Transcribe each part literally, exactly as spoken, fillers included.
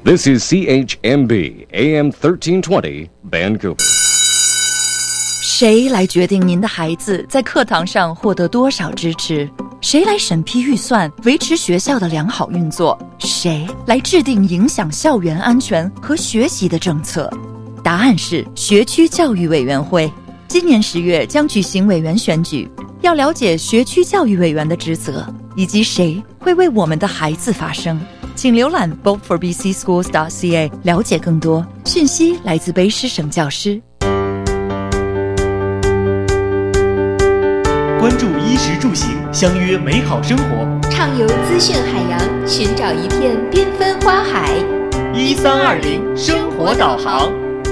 This is C H M B A M thirteen twenty Vancouver。 谁来决定您的孩子在课堂上获得多少支持？谁来审批预算，维持学校的良好运作？谁来制定影响校园安全和学习的政策？答案是学区教育委员会。今年十月将举行委员选举，要了解学区教育委员的职责，以及谁会为我们的孩子发声。请浏览 vote for b c schools dot c a 了解更多。讯息来自卑诗省教师。 关注衣食住行，相约美好生活， 畅游资讯海洋，寻找一片缤纷花海。 一三二零生活导航。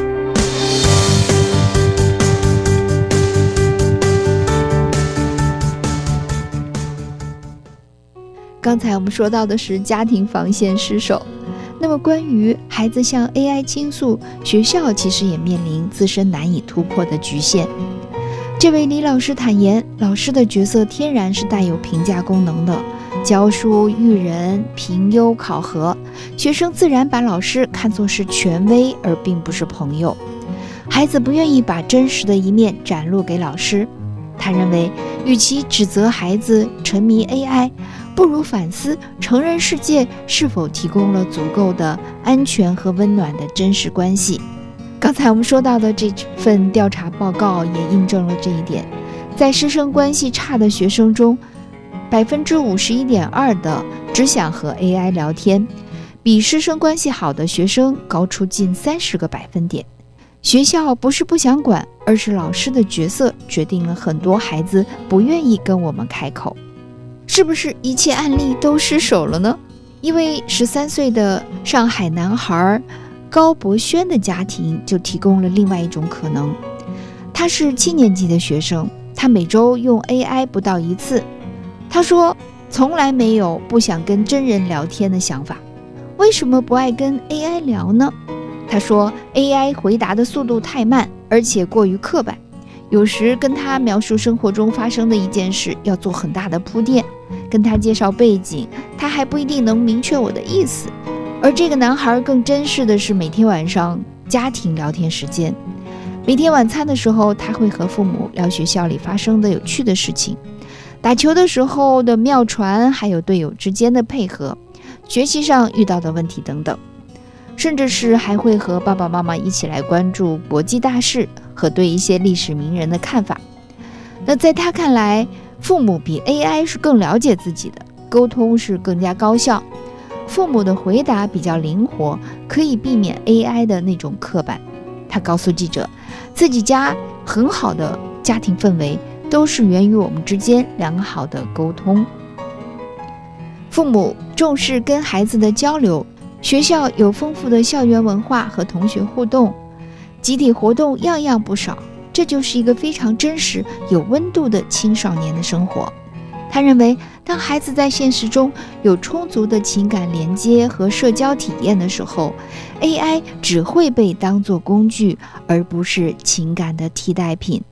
刚才我们说到的是家庭防线失守，那么关于孩子向 A I 倾诉，学校其实也面临自身难以突破的局限。这位李老师坦言，老师的角色天然是带有评价功能的，教书育人，评优考核，学生自然把老师看作是权威，而并不是朋友。孩子不愿意把真实的一面展露给老师，他认为与其指责孩子沉迷 A I， 不如反思成人世界是否提供了足够的安全和温暖的真实关系。刚才我们说到的这份调查报告也印证了这一点，在师生关系差的学生中， 百分之五十一点二 的只想和 A I 聊天，比师生关系好的学生高出近三十个百分点。学校不是不想管，而是老师的角色决定了很多孩子不愿意跟我们开口。是不是一切案例都失手了呢？一位十三岁的上海男孩高博轩的家庭就提供了另外一种可能。他是七年级的学生，他每周用 A I 不到一次。他说从来没有不想跟真人聊天的想法。为什么不爱跟 A I 聊呢？他说 A I 回答的速度太慢，而且过于刻板，有时跟他描述生活中发生的一件事要做很大的铺垫，跟他介绍背景，他还不一定能明确我的意思。而这个男孩更珍视的是每天晚上家庭聊天时间。每天晚餐的时候，他会和父母聊学校里发生的有趣的事情，打球的时候的妙传，还有队友之间的配合，学习上遇到的问题等等，甚至是还会和爸爸妈妈一起来关注国际大事和对一些历史名人的看法。那在他看来，父母比 A I 是更了解自己的，沟通是更加高效，父母的回答比较灵活，可以避免 A I 的那种刻板。他告诉记者，自己家很好的家庭氛围都是源于我们之间良好的沟通。父母重视跟孩子的交流，学校有丰富的校园文化和同学互动，集体活动样样不少，这就是一个非常真实有温度的青少年的生活。他认为，当孩子在现实中有充足的情感连接和社交体验的时候， A I 只会被当作工具，而不是情感的替代品。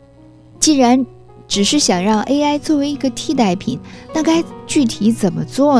既然只是想让 A I 作为一个替代品，那该具体怎么做